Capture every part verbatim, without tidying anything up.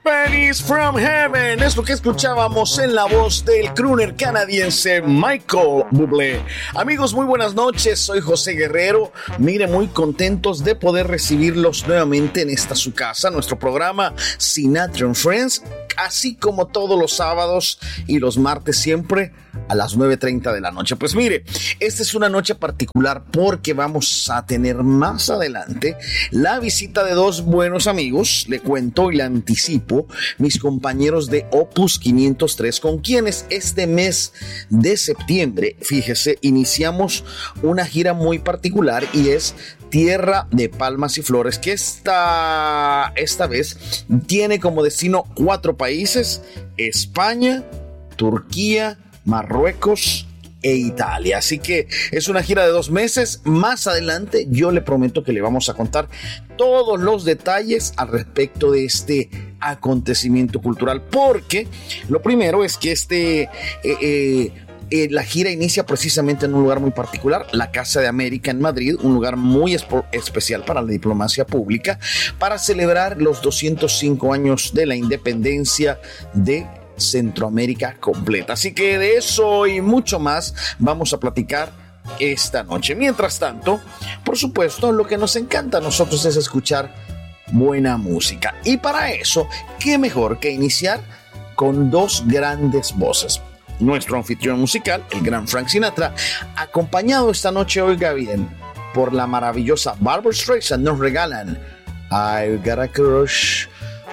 Pennies from Heaven es lo que escuchábamos en la voz del crooner canadiense Michael Bublé. Amigos, muy buenas noches, soy José Guerrero. Mire, muy contentos de poder recibirlos nuevamente en esta su casa, nuestro programa Sinatra and Friends, así como todos los sábados y los martes siempre a las nueve treinta de la noche. Pues mire, esta es una noche particular porque vamos a tener más adelante la visita de dos buenos amigos, le cuento y le anticipo, mis compañeros de Opus quinientos tres, con quienes este mes de septiembre, fíjese, iniciamos una gira muy particular y es Tierra de Palmas y Flores, que esta, esta vez tiene como destino cuatro países: España, Turquía, Marruecos e Italia. Así que es una gira de dos meses. Más adelante yo le prometo que le vamos a contar todos los detalles al respecto de este acontecimiento cultural, porque lo primero es que este eh, eh, Eh, la gira inicia precisamente en un lugar muy particular, la Casa de América en Madrid, un lugar muy espo- especial para la diplomacia pública, para celebrar los doscientos cinco años de la independencia de Centroamérica completa. Así que de eso y mucho más vamos a platicar esta noche. Mientras tanto, por supuesto, lo que nos encanta a nosotros es escuchar buena música. Y para eso, ¿qué mejor que iniciar con dos grandes voces? Nuestro anfitrión musical, el gran Frank Sinatra, acompañado esta noche, oiga bien, por la maravillosa Barbra Streisand, nos regalan I've Got a Crush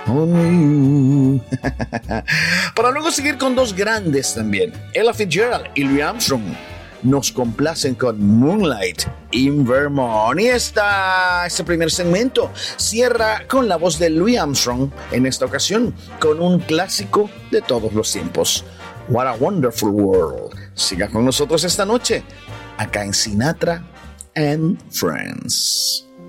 on You. Para luego seguir con dos grandes también, Ella Fitzgerald y Louis Armstrong, nos complacen con Moonlight in Vermont. Y esta, este primer segmento cierra con la voz de Louis Armstrong, en esta ocasión con un clásico de todos los tiempos, What a Wonderful World. Siga con nosotros esta noche, acá en Sinatra and Friends.